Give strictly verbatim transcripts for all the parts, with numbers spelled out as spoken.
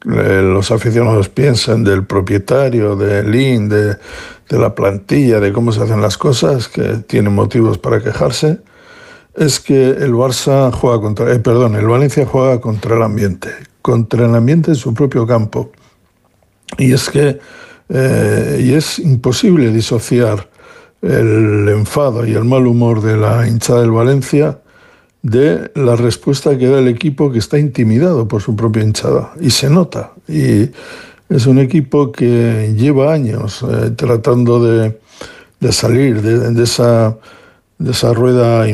eh, los aficionados piensen del propietario, de Lin, de, de la plantilla, de cómo se hacen las cosas, que tienen motivos para quejarse, es que el Barça juega contra, eh, perdón, el Valencia juega contra el ambiente, contra el ambiente en su propio campo. Y es que eh, y es imposible disociar el enfado y el mal humor de la hinchada del Valencia de la respuesta que da el equipo, que está intimidado por su propia hinchada. Y se nota. Y es un equipo que lleva años eh, tratando de, de salir de, de, esa, de esa rueda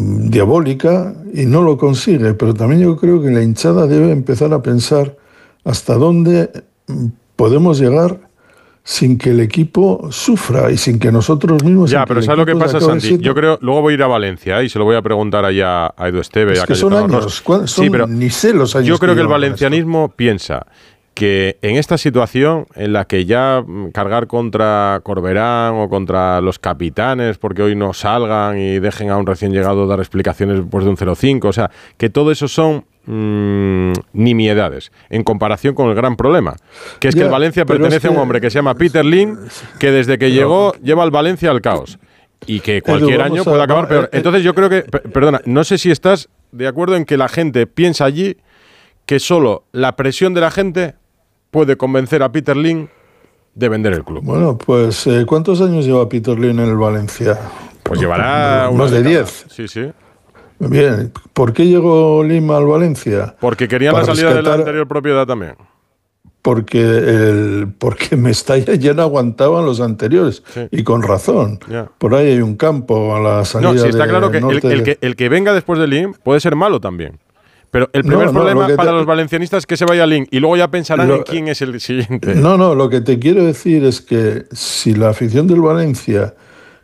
diabólica y no lo consigue. Pero también yo creo que la hinchada debe empezar a pensar hasta dónde podemos llegar sin que el equipo sufra y sin que nosotros mismos... Ya, pero ¿sabes lo que pasa, Santi? Siendo... Yo creo, luego voy a ir a Valencia ¿eh? y se lo voy a preguntar allá a Edu Esteve. Es a que son años, son, sí, pero ni sé los años. Yo creo que, que el valencianismo esto. piensa que en esta situación en la que ya cargar contra Corberán o contra los capitanes porque hoy no salgan y dejen a un recién llegado dar explicaciones después de un cero cinco, o sea, que todo eso son mmm, nimiedades en comparación con el gran problema, que es ya, que el Valencia pertenece es que, a un hombre que se llama Peter Lim, que desde que pero, llegó lleva al Valencia al caos y que cualquier Edu, año puede a, acabar no, peor. Entonces yo creo que, perdona, no sé si estás de acuerdo en que la gente piensa allí que solo la presión de la gente puede convencer a Peter Lim de vender el club. Bueno, pues eh, ¿cuántos años lleva Peter Lim en el Valencia? Pues llevará más de diez. Sí, sí. Bien, ¿por qué llegó Lim al Valencia? Porque querían la salida rescatar... de la anterior propiedad también. Porque, el, porque Mestalla ya no aguantaban los anteriores, sí. Y con razón. Yeah. Por ahí hay un campo a la salida. No, sí, está de claro que el, norte el que el que venga después de Lim puede ser malo también. Pero el primer no, no, problema para te... los valencianistas es que se vaya Lin y luego ya pensarán lo... en quién es el siguiente. No, no, lo que te quiero decir es que si la afición del Valencia,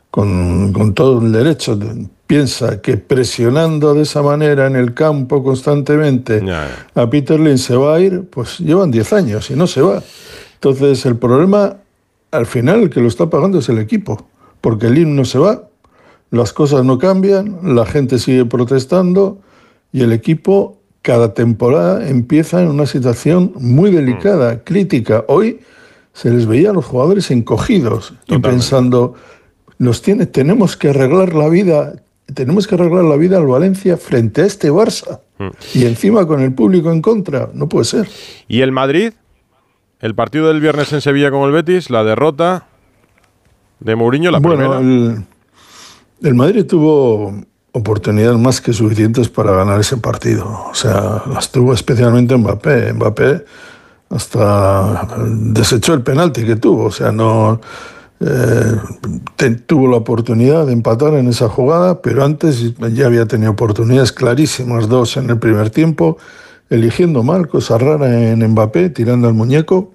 con, con todo el derecho, piensa que presionando de esa manera en el campo constantemente ya, ya. a Peter Lim se va a ir, pues llevan diez años y no se va. Entonces el problema, al final, el que lo está pagando es el equipo, porque Lim no se va, las cosas no cambian, la gente sigue protestando y el equipo cada temporada empieza en una situación muy delicada, mm. crítica. Hoy se les veía a los jugadores encogidos Totalmente. y pensando, nos tiene, tenemos que arreglar la vida, tenemos que arreglar la vida al Valencia frente a este Barça. Mm. Y encima con el público en contra, no puede ser. ¿Y el Madrid? El partido del viernes en Sevilla con el Betis, la derrota de Mourinho, la bueno, primera. El, el Madrid tuvo oportunidades más que suficientes para ganar ese partido. O sea, las tuvo especialmente Mbappé. Mbappé hasta desechó el penalti que tuvo. O sea, no eh, te, tuvo la oportunidad de empatar en esa jugada, pero antes ya había tenido oportunidades clarísimas, dos en el primer tiempo, eligiendo mal, cosa rara en Mbappé, tirando al muñeco.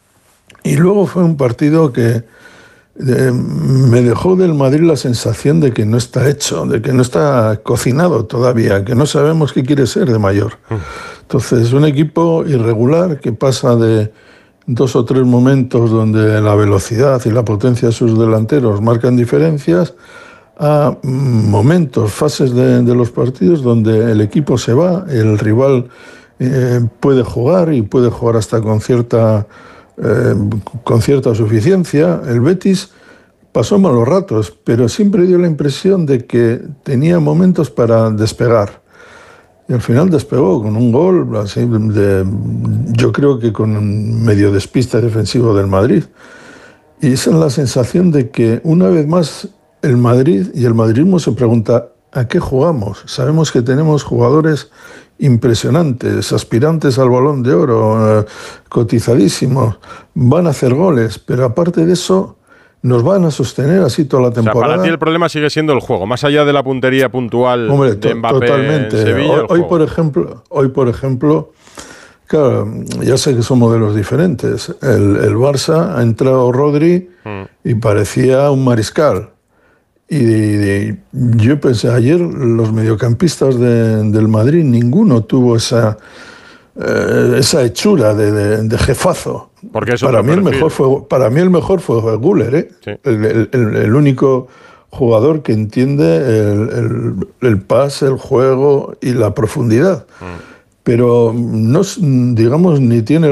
Y luego fue un partido que Eh, me dejó del Madrid la sensación de que no está hecho, de que no está cocinado todavía, que no sabemos qué quiere ser de mayor. Entonces, un equipo irregular que pasa de dos o tres momentos donde la velocidad y la potencia de sus delanteros marcan diferencias a momentos, fases de, de los partidos donde el equipo se va, el rival eh, puede jugar y puede jugar hasta con cierta... Eh, con cierta suficiencia. El Betis pasó malos ratos, pero siempre dio la impresión de que tenía momentos para despegar. Y al final despegó con un gol, así de, yo creo que con un medio despiste defensivo del Madrid. Y esa es la sensación de que una vez más el Madrid y el madridismo se pregunta ¿a qué jugamos? Sabemos que tenemos jugadores impresionantes, aspirantes al Balón de Oro, eh, cotizadísimos, van a hacer goles, pero aparte de eso nos van a sostener así toda la temporada. O sea, para ti el problema sigue siendo el juego, más allá de la puntería puntual. Hombre, de Mbappé totalmente. En Sevilla, hoy, hoy por ejemplo, hoy por ejemplo, claro, ya sé que son modelos diferentes. El, el Barça ha entrado Rodri mm. y parecía un mariscal. Y de, de, yo pensé, ayer los mediocampistas de, del Madrid, ninguno tuvo esa, eh, esa hechura de, de, de jefazo. Porque eso para, mí el mejor fue, para mí el mejor fue Güler, ¿eh? Sí. el, el, el, el único jugador que entiende el, el, el pase, el juego y la profundidad. Mm. Pero no, digamos, ni tiene